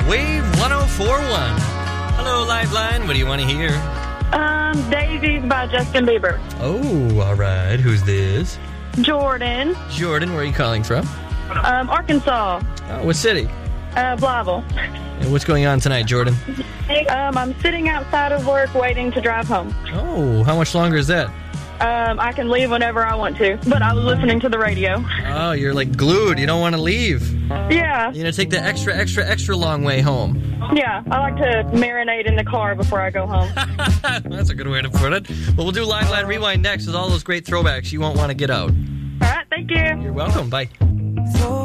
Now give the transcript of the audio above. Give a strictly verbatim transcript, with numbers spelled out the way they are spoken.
Wave one oh four point one. Hello, Liveline. What do you want to hear? Um, Daisies by Justin Bieber. Oh, all right. Who's this? Jordan. Jordan, where are you calling from? Um, Arkansas. Oh, what city? Uh, Blytheville. And what's going on tonight, Jordan? Um, I'm sitting outside of work waiting to drive home. Oh, how much longer is that? Um, I can leave whenever I want to, but I was listening to the radio. Oh, you're like glued. You don't want to leave. Yeah. You're going to take the extra, extra, extra long way home. Yeah, I like to marinate in the car before I go home. That's a good way to put it. Well, we'll do Liveline Rewind next with all those great throwbacks you won't want to get out. All right, thank you. You're welcome. Bye.